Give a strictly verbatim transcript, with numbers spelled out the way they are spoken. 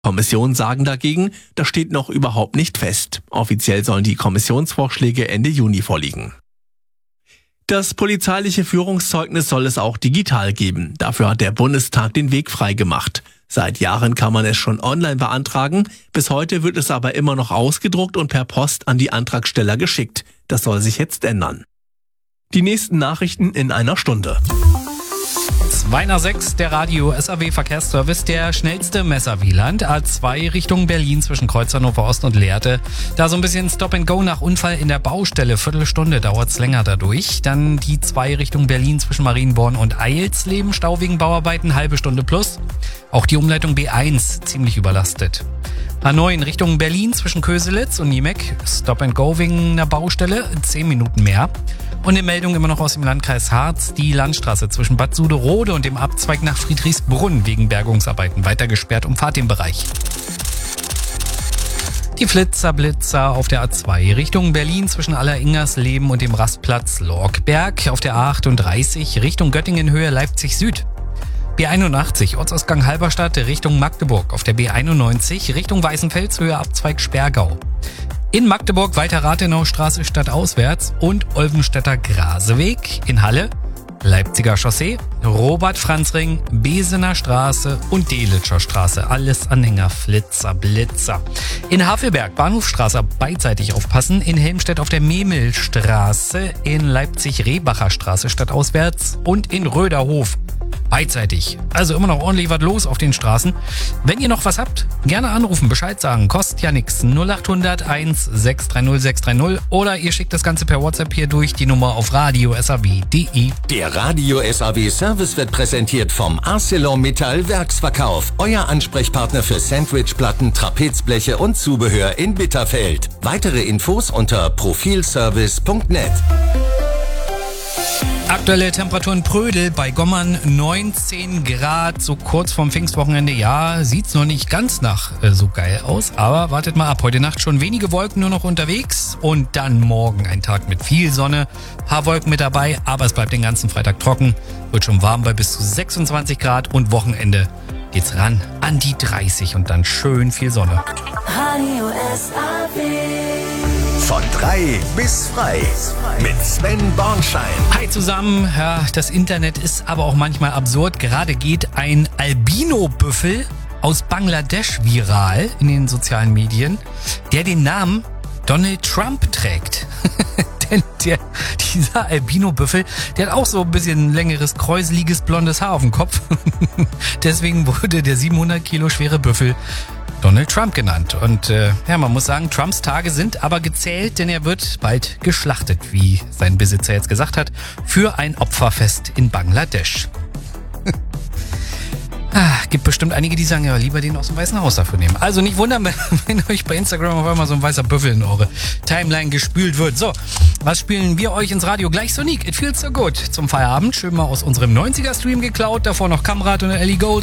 Kommissionen sagen dagegen, das steht noch überhaupt nicht fest. Offiziell sollen die Kommissionsvorschläge Ende Juni vorliegen. Das polizeiliche Führungszeugnis soll es auch digital geben. Dafür hat der Bundestag den Weg freigemacht. Seit Jahren kann man es schon online beantragen. Bis heute wird es aber immer noch ausgedruckt und per Post an die Antragsteller geschickt. Das soll sich jetzt ändern. Die nächsten Nachrichten in einer Stunde. zwei nach sechs, der Radio S A W Verkehrsservice, der schnellste Messer-Wieland. A zwei Richtung Berlin zwischen Kreuz Hannover Ost und Lehrte. Da so ein bisschen Stop and Go nach Unfall in der Baustelle. Viertelstunde dauert's länger dadurch. Dann die zwei Richtung Berlin zwischen Marienborn und Eilsleben. Stau wegen Bauarbeiten, halbe Stunde plus. Auch die Umleitung B eins ziemlich überlastet. A neun Richtung Berlin zwischen Köselitz und Niemek. Stop and Go wegen einer Baustelle, zehn Minuten mehr. Und eine Meldung immer noch aus dem Landkreis Harz. Die Landstraße zwischen Bad Suderode und dem Abzweig nach Friedrichsbrunn wegen Bergungsarbeiten weiter gesperrt, umfahrt den Bereich. Die Flitzer-Blitzer auf der A zwei Richtung Berlin zwischen Alleringers-Leben und dem Rastplatz Lorkberg. Auf der A achtunddreißig Richtung Göttingen-Höhe Leipzig Süd. B einundachtzig Ortsausgang Halberstadt Richtung Magdeburg. Auf der B einundneunzig Richtung Weißenfels Höhe Abzweig Sperrgau. In Magdeburg weiter Rathenaustraße stadtauswärts und Olvenstädter Graseweg. In Halle Leipziger Chaussee, Robert-Franz-Ring, Besener Straße und Delitscher Straße. Alles Anhänger, Flitzer, Blitzer. In Havelberg, Bahnhofstraße, beidseitig aufpassen. In Helmstedt auf der Memelstraße. In Leipzig Rehbacher Straße stadtauswärts. Und in Röderhof beidseitig. Also immer noch ordentlich was los auf den Straßen. Wenn ihr noch was habt, gerne anrufen, Bescheid sagen. Kostet ja nichts. null achthundert eins sechs drei null sechs drei null oder ihr schickt das Ganze per WhatsApp hier durch die Nummer auf radio s a w punkt d e. Der Radio S A W Service wird präsentiert vom ArcelorMittal Werksverkauf. Euer Ansprechpartner für Sandwichplatten, Trapezbleche und Zubehör in Bitterfeld. Weitere Infos unter profilservice punkt net. Aktuelle Temperaturen Prödel bei Gommern neunzehn Grad, so kurz vorm Pfingstwochenende. Ja, sieht's noch nicht ganz nach äh, so geil aus, aber wartet mal ab. Heute Nacht schon wenige Wolken nur noch unterwegs und dann morgen ein Tag mit viel Sonne. Paar Wolken mit dabei, aber es bleibt den ganzen Freitag trocken. Wird schon warm bei bis zu sechsundzwanzig Grad und Wochenende geht's ran an die dreißig und dann schön viel Sonne. Radio S A W. Von drei bis frei mit Sven Bornschein. Hi zusammen, ja, das Internet ist aber auch manchmal absurd. Gerade geht ein Albino-Büffel aus Bangladesch viral in den sozialen Medien, der den Namen Donald Trump trägt. Denn der, dieser Albino-Büffel, der hat auch so ein bisschen längeres, kräuseliges, blondes Haar auf dem Kopf. Deswegen wurde der siebenhundert Kilo schwere Büffel Donald Trump genannt. Und äh, ja, man muss sagen, Trumps Tage sind aber gezählt, denn er wird bald geschlachtet, wie sein Besitzer jetzt gesagt hat, für ein Opferfest in Bangladesch. Ah, gibt bestimmt einige, die sagen, ja, lieber den aus dem Weißen Haus dafür nehmen. Also nicht wundern, wenn, wenn euch bei Instagram auf einmal so ein weißer Büffel in eure Timeline gespült wird. So, was spielen wir euch ins Radio? Gleich Sonic, It Feels So Good. Zum Feierabend schön mal aus unserem neunziger Stream geklaut. Davor noch Kamrat und Ellie Gold.